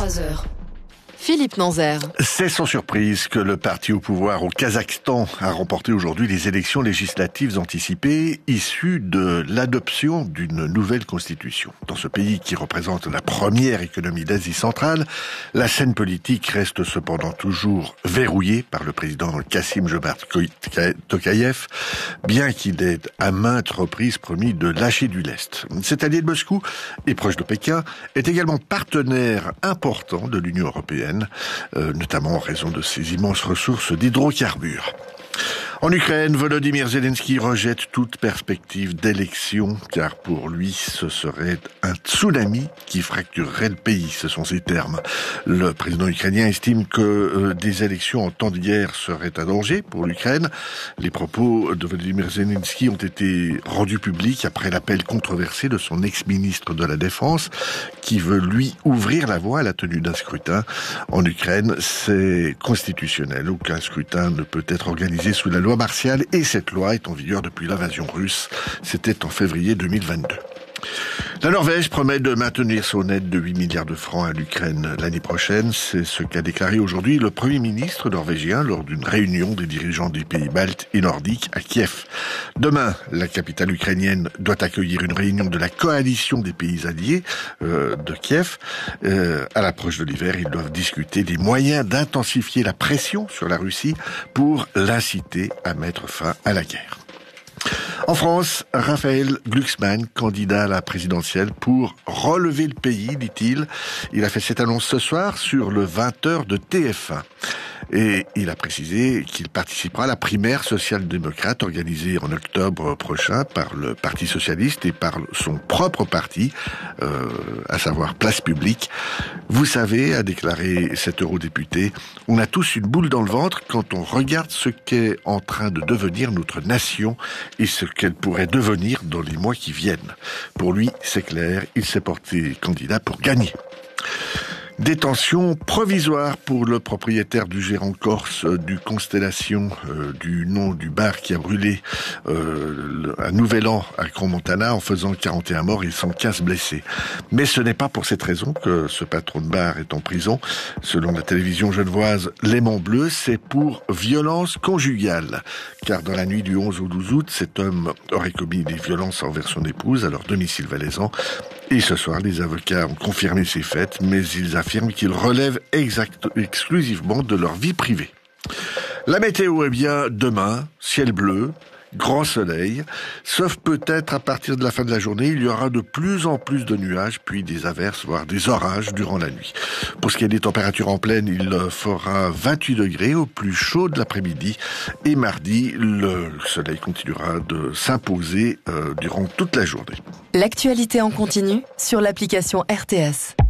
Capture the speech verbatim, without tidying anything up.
vingt-trois heures. Philippe Nanzer. C'est sans surprise que le parti au pouvoir au Kazakhstan a remporté aujourd'hui les élections législatives anticipées issues de l'adoption d'une nouvelle constitution. Dans ce pays qui représente la première économie d'Asie centrale, la scène politique reste cependant toujours verrouillée par le président Kassym-Jomart Tokayev, bien qu'il ait à maintes reprises promis de lâcher du lest. Cet allié de Moscou et proche de Pékin est également partenaire important de l'Union européenne, Euh, notamment en raison de ses immenses ressources d'hydrocarbures. En Ukraine, Volodymyr Zelensky rejette toute perspective d'élection, car pour lui, ce serait un tsunami qui fracturerait le pays, ce sont ses termes. Le président ukrainien estime que euh, des élections en temps de guerre seraient un danger pour l'Ukraine. Les propos de Volodymyr Zelensky ont été rendus publics après l'appel controversé de son ex-ministre de la Défense, qui veut, lui, ouvrir la voie à la tenue d'un scrutin. En Ukraine, c'est constitutionnel. Aucun scrutin ne peut être organisé sous la loi martiale, et cette loi est en vigueur depuis l'invasion russe. C'était en février deux mille vingt-deux. La Norvège promet de maintenir son aide de huit milliards de francs à l'Ukraine l'année prochaine. C'est ce qu'a déclaré aujourd'hui le Premier ministre norvégien lors d'une réunion des dirigeants des pays baltes et nordiques à Kiev. Demain, la capitale ukrainienne doit accueillir une réunion de la coalition des pays alliés euh, de Kiev. Euh, à l'approche de l'hiver, ils doivent discuter des moyens d'intensifier la pression sur la Russie pour l'inciter à mettre fin à la guerre. En France, Raphaël Glucksmann, candidat à la présidentielle pour relever le pays, dit-il. Il a fait cette annonce ce soir sur le vingt heures de T F un. Et il a précisé qu'il participera à la primaire social-démocrate organisée en octobre prochain par le Parti socialiste et par son propre parti, euh, à savoir Place Publique. Vous savez, a déclaré cet eurodéputé, on a tous une boule dans le ventre quand on regarde ce qu'est en train de devenir notre nation et ce qu'elle pourrait devenir dans les mois qui viennent. Pour lui, c'est clair, il s'est porté candidat pour gagner. Détention provisoire pour le propriétaire du gérant corse du Constellation, euh, du nom du bar qui a brûlé euh, un nouvel an à Crans-Montana en faisant quarante et un morts et cent quinze blessés. Mais ce n'est pas pour cette raison que ce patron de bar est en prison. Selon la télévision genevoise L'Aimant Bleu, c'est pour violence conjugale. Car dans la nuit du onze au douze août, cet homme aurait commis des violences envers son épouse à leur domicile valaisan. Et ce soir, les avocats ont confirmé ces faits, mais ils affirment qu'ils relèvent exact, exclusivement de leur vie privée. La météo, eh bien, demain, ciel bleu, grand soleil, sauf peut-être à partir de la fin de la journée, il y aura de plus en plus de nuages, puis des averses, voire des orages durant la nuit. Pour ce qui est des températures en pleine, il fera vingt-huit degrés au plus chaud de l'après-midi. Et mardi, le soleil continuera de s'imposer euh, durant toute la journée. L'actualité en continu sur l'application R T S.